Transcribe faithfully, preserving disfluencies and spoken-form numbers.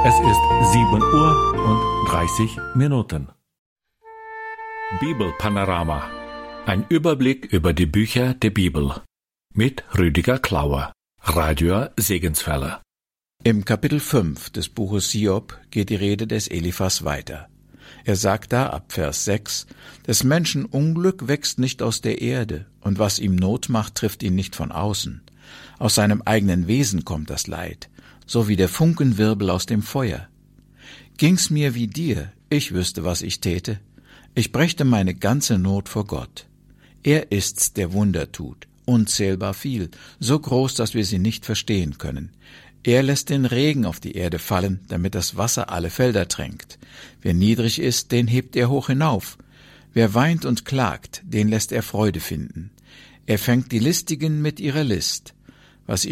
Es ist sieben Uhr und dreißig Minuten. Bibelpanorama. Ein Überblick über die Bücher der Bibel. Mit Rüdiger Klauer, Radio Segenswelle. Im Kapitel fünf des Buches Hiob geht die Rede des Eliphas weiter. Er sagt da ab Vers sechs, des Menschen Unglück wächst nicht aus der Erde, und was ihm Not macht, trifft ihn nicht von außen. Aus seinem eigenen Wesen kommt das Leid, so wie der Funkenwirbel aus dem Feuer. Ging's mir wie dir, ich wüsste, was ich täte. Ich brächte meine ganze Not vor Gott. Er ist's, der Wunder tut, unzählbar viel, so groß, dass wir sie nicht verstehen können. Er lässt den Regen auf die Erde fallen, damit das Wasser alle Felder tränkt. Wer niedrig ist, den hebt er hoch hinauf. Wer weint und klagt, den lässt er Freude finden. Er fängt die Listigen mit ihrer List.